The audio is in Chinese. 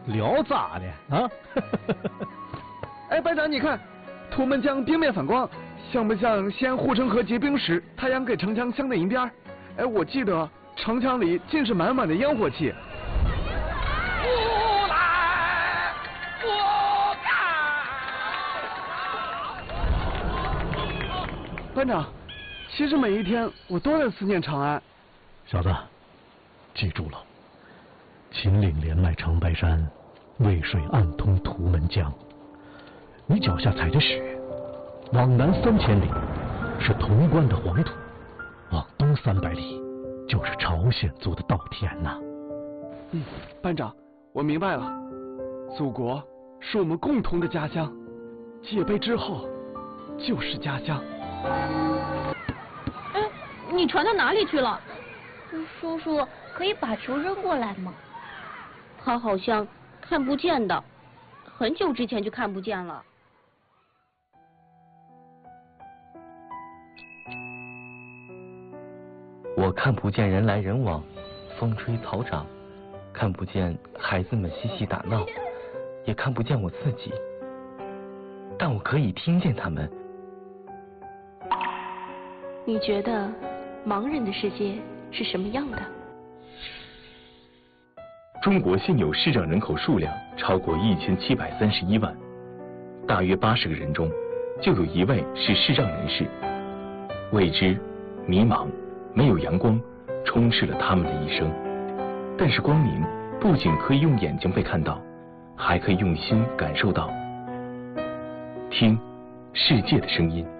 聊咋的啊？ 哎，班长，你看，图们江冰面反光，像不像西安护城河结冰时太阳给城墙镶的银边？哎，我记得城墙里尽是满满的烟火气。 不来，不干！ 班长，其实每一天我都在思念长安。 小子，记住了，秦岭连麦长白山，渭水暗通图们江。你脚下踩着雪，往南3000里是潼关的黄土，往东300里就是朝鲜族的稻田呐。 班长，我明白了，祖国是我们共同的家乡，界碑之后就是家乡。 哎，你传到哪里去了？ 叔叔，可以把球扔过来吗？ 他好像看不见的，很久之前就看不见了。 我看不见人来人往，风吹草长，看不见孩子们嬉戏打闹，也看不见我自己，但我可以听见他们。 你觉得盲人的世界是什么样的？ 中国现有视障人口数量超过1731万，大约80个人中就有1位是视障人士。未知、迷茫、没有阳光充斥了他们的一生。但是光明不仅可以用眼睛被看到，还可以用心感受到。听世界的声音。